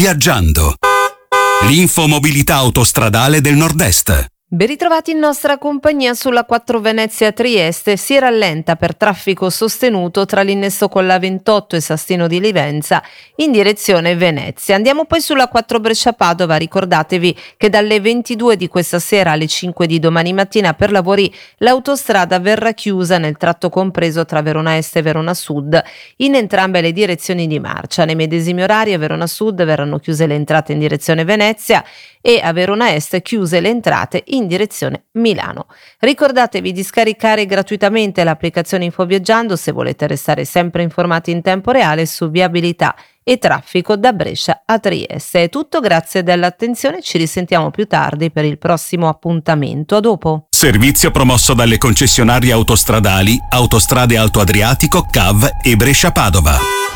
Viaggiando. L'infomobilità autostradale del Nord-Est. Ben ritrovati in nostra compagnia sulla 4 Venezia-Trieste. Si rallenta per traffico sostenuto tra l'innesto con la 28 e Sastino di Livenza in direzione Venezia. Andiamo poi sulla 4 Brescia-Padova. Ricordatevi che dalle 22 di questa sera alle 5 di domani mattina per lavori l'autostrada verrà chiusa nel tratto compreso tra Verona Est e Verona Sud in entrambe le direzioni di marcia. Nei medesimi orari a Verona Sud verranno chiuse le entrate in direzione Venezia e a Verona Est chiuse le entrate in direzione Milano. Ricordatevi di scaricare gratuitamente l'applicazione Infoviaggiando se volete restare sempre informati in tempo reale su viabilità e traffico da Brescia a Trieste. È tutto, grazie dell'attenzione, ci risentiamo più tardi per il prossimo appuntamento. A dopo. Servizio promosso dalle concessionarie autostradali Autostrade Alto Adriatico, CAV e Brescia Padova.